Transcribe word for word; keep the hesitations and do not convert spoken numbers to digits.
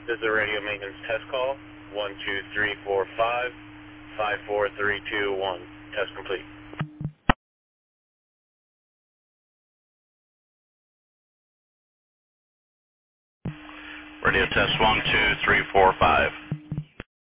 This is a radio maintenance test call. One, two, three, four, five, five, four, three, two, one. Test complete. Radio test one, two, three, four, five.